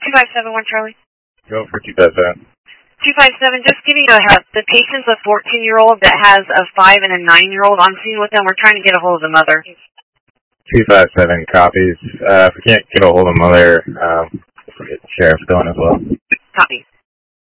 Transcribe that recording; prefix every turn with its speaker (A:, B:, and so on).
A: 2571 Charlie.
B: Go for 257.
A: 257, just giving you a heads. The patient's a 14-year-old that has a 5 and a 9-year-old on scene with them. We're trying to get a hold of the mother.
B: 257 copies. If we can't get a hold of mother, we'll get the sheriff going as well.
A: Copy.